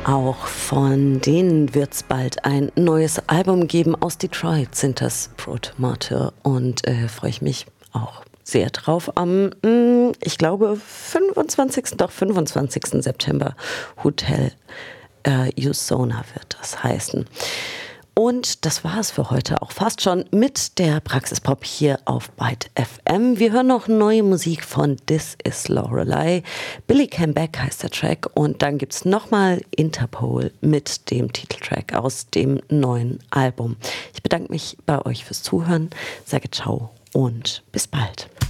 Auch von denen wird es bald ein neues Album geben. Aus Detroit sind das Brut Martyr und freue ich mich auch sehr drauf. Am, ich glaube, 25. September Hotel Usona wird das heißen. Und das war es für heute auch fast schon mit der Praxispop hier auf Byte FM. Wir hören noch neue Musik von This Is Lorelei. Billy Came Back heißt der Track. Und dann gibt es nochmal Interpol mit dem Titeltrack aus dem neuen Album. Ich bedanke mich bei euch fürs Zuhören, sage ciao und bis bald.